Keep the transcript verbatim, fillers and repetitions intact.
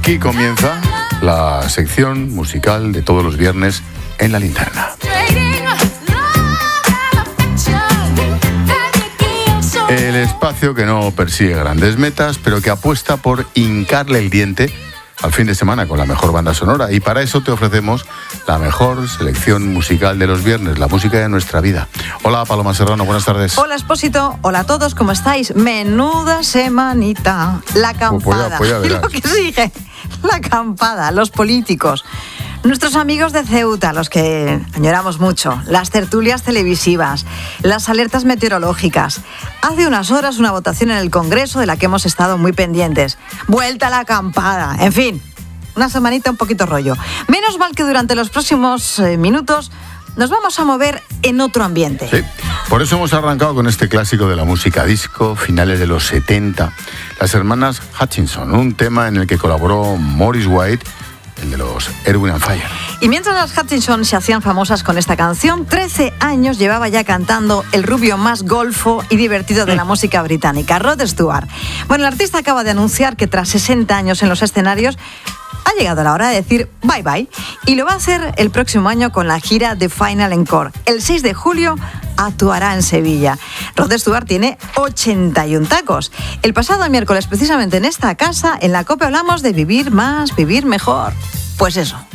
Aquí comienza la sección musical de todos los viernes en La Linterna. El espacio que no persigue grandes metas, pero que apuesta por hincarle el diente al fin de semana con la mejor banda sonora. Y para eso te ofrecemos la mejor selección musical de los viernes, la música de nuestra vida. Hola, Paloma Serrano, buenas tardes. Hola, Expósito. Hola a todos, ¿cómo estáis? Menuda semanita. La acampada. Pues ya, pues ya Lo que sigue. La acampada, los políticos. Nuestros amigos de Ceuta, los que añoramos mucho, las tertulias televisivas, las alertas meteorológicas. Hace unas horas una votación en el Congreso de la que hemos estado muy pendientes. Vuelta a la acampada. En fin, una semanita un poquito rollo. Menos mal que durante los próximos eh, minutos nos vamos a mover en otro ambiente. Sí, por eso hemos arrancado con este clásico de la música disco, finales de los setenta. Las hermanas Hutchinson, un tema en el que colaboró Maurice White, el de los Earth, Wind and Fire. Y mientras las Hutchinson se hacían famosas con esta canción, trece años llevaba ya cantando el rubio más golfo y divertido de la música británica, Rod Stewart. Bueno, el artista acaba de anunciar que tras sesenta años en los escenarios ha llegado la hora de decir bye bye, y lo va a hacer el próximo año con la gira The Final Encore. El seis de julio actuará en Sevilla. Rod Stewart tiene ochenta y un tacos. El pasado miércoles, precisamente en esta casa, en la COPE hablamos de vivir más, vivir mejor. Pues eso.